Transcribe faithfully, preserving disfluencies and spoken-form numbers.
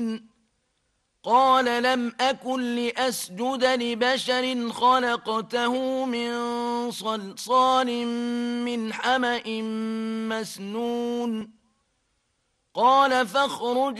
قال لم أكن لأسجد لبشر خلقته من صلصال من حمأ مسنون قال فاخرج